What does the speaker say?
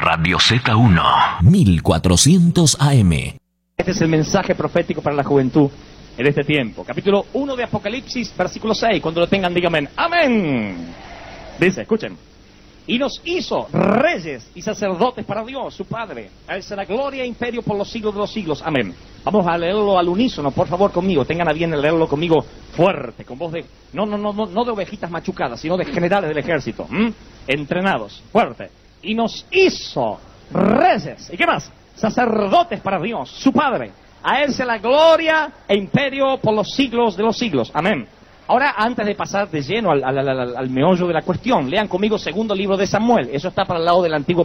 Radio Z1, 1400 AM. Este es el mensaje profético para la juventud en este tiempo. Capítulo 1 de Apocalipsis, versículo 6. Cuando lo tengan, díganme amén. Dice, escuchen. Y nos hizo reyes y sacerdotes para Dios, su Padre. A Él será gloria e imperio por los siglos de los siglos. Amén. Vamos a leerlo al unísono, por favor, conmigo. Tengan a bien leerlo conmigo fuerte, con voz de... No de ovejitas machucadas, sino de generales del ejército. Entrenados, fuerte. Y nos hizo reyes. ¿Y qué más? Sacerdotes para Dios, su Padre. A Él será gloria e imperio por los siglos de los siglos. Amén. Ahora, antes de pasar de lleno al meollo de la cuestión, lean conmigo segundo libro de Samuel. Eso está para el lado del Antiguo